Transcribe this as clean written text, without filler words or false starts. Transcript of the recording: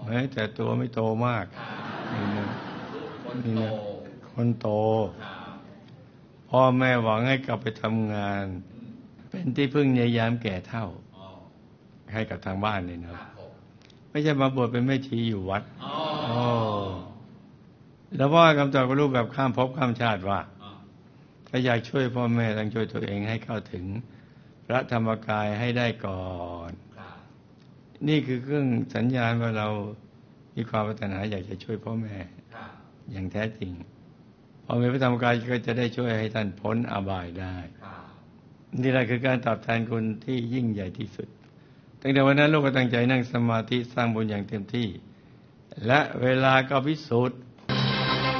แต่ตัวไม่โตมากนี่นะนี่นะคนโตพ่อแม่หวังให้กลับไปทำงานเป็นที่พึ่งในยามแก่เฒ่าให้กับทางบ้านเลยนะไม่ใช่มาบวชเป็นแม่ชีอยู่วัดแล้วพ่อคำตอบกับลูกแบบข้ามภพข้ามชาติว่าถ้าอยากช่วยพ่อแม่ต้องช่วยตัวเองให้เข้าถึงพระธรรมกายให้ได้ก่อนนี่คือเครื่องสัญญาณว่าเรามีความปรารถนาอยากจะช่วยพ่อแม่อย่างแท้จริงพอมีพระธรรมกายก็จะได้ช่วยให้ท่านพ้นอบายได้นี่แหละคือการตอบแทนคุณที่ยิ่งใหญ่ที่สุดตั้งแต่วันนั้นลูกก็ตั้งใจนั่งสมาธิสร้างบุญอย่างเต็มที่และเวลาก็พิสูจน์